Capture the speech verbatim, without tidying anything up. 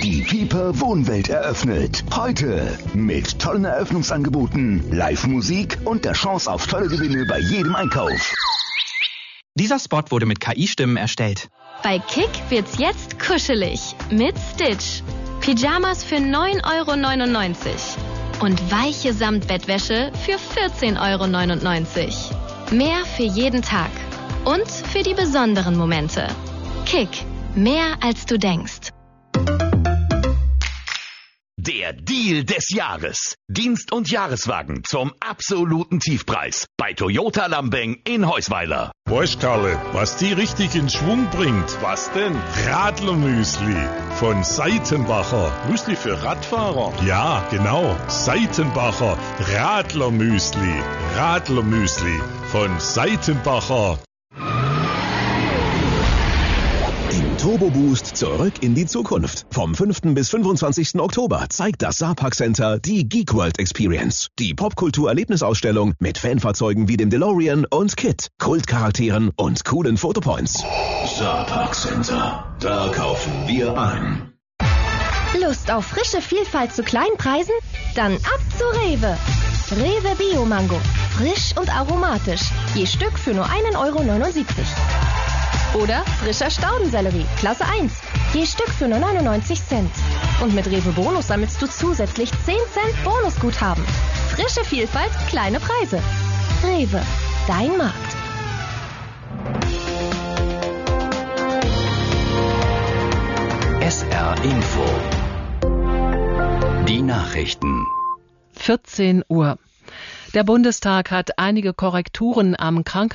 die Pieper Wohnwelt eröffnet. Heute mit tollen Eröffnungsangeboten, Live-Musik und der Chance auf tolle Gewinne bei jedem Einkauf. Dieser Spot wurde mit K I-Stimmen erstellt. Bei Kick wird's jetzt kuschelig mit Stitch. Pyjamas für neun Euro neunundneunzig und weiche Samtbettwäsche für vierzehn Euro neunundneunzig. Mehr für jeden Tag und für die besonderen Momente. Kick, mehr als du denkst. Der Deal des Jahres. Dienst- und Jahreswagen zum absoluten Tiefpreis. Bei Toyota Lambeng in Heusweiler. Weißt Karle, was die richtig in Schwung bringt? Was denn? Radlermüsli von Seitenbacher. Müsli für Radfahrer? Ja, genau. Seitenbacher Radlermüsli. Radlermüsli von Seitenbacher. Turbo Boost zurück in die Zukunft. Vom fünften bis fünfundzwanzigsten Oktober zeigt das Saarpark Center die Geek World Experience. Die Popkultur-Erlebnisausstellung mit Fanfahrzeugen wie dem DeLorean und Kit, Kultcharakteren und coolen Fotopoints. Saarpark Center. Da kaufen wir ein. Lust auf frische Vielfalt zu kleinen Preisen? Dann ab zu Rewe. Rewe Bio Mango. Frisch und aromatisch. Je Stück für nur einen Euro neunundsiebzig. Oder frischer Staudensellerie, Klasse eins. Je Stück für nur neunundneunzig Cent. Und mit Rewe Bonus sammelst du zusätzlich zehn Cent Bonusguthaben. Frische Vielfalt, kleine Preise. Rewe, dein Markt. S R Info. Die Nachrichten. vierzehn Uhr. Der Bundestag hat einige Korrekturen am Krankenhaus